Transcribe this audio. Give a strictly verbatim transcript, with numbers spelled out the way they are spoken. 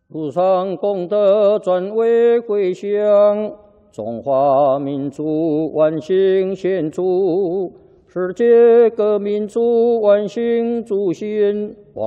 路上功德转为回向，中华民族万幸献祝，世界各民族万幸祝新。